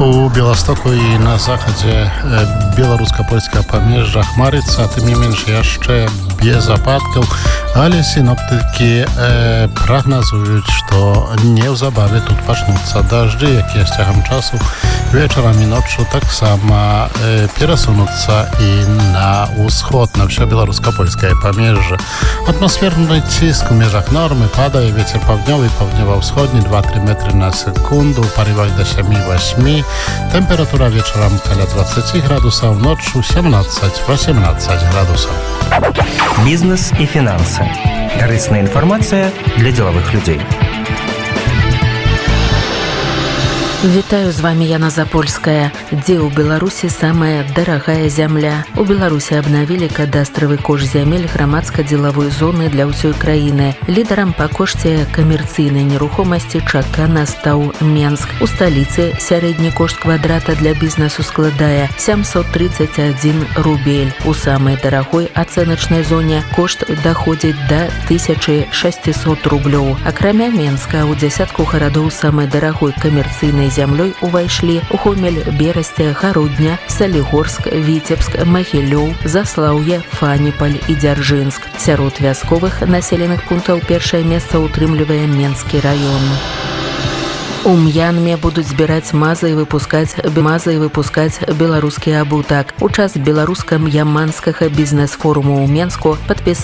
У Беластоку і на захадзе беларуска-польскага памежжа хмарыцца, тым не менш яшчэ без ападкаў, але сіноптыкі прагназуюць, што неўзабаве тут пачнуцца дажджы, якія з цягам часу вечарам і ноччу таксама перасунуцца і на ўсход, на ўсё беларуска-польскае памежжа. Атмасферны ціск у межах нормы, падае вецер паўднёвы, паўднёва-ўсходні 2-3 метры на секунду, парывах да 7-8. Температура вечарам каля 20 градусаў, ноччу 17-18 градусаў. Бизнес и финансы. Корыстная информация для деловых людей. Вітаю, з вами Яна Запольская. Дзе ў Беларусі самая дарагая зямля? У Беларусі абнавілі кадастравы кошт зямель грамадска-дзелавой зоны для ўсёй краіны. Лідарам па кошце камерцыйнай нерухомасці чакана стаў Менск. У сталіцы сярэдні кошт квадрата для бізнесу складае 731 рубель. У самай дарагой ацэначнай зоне кошт даходзіць да 1600 рублёў. Акрамя Менска, у дзясятку гарадоў самай дарагой камерцыйнай зямлёй увайшлі Гомель, Берасце, Гародня, Салігорск, Віцебск, Магілёў, Заслаўе, Фаніпаль і Дзяржынск. Сярод вясковых населеных пунктаў першае месца ўтрымлівае Менскі раён. У М'янме будуць збіраць мазы і выпускаць беларускі абутак. У час беларуска-м'янманскага бізнес-форуму ў Менску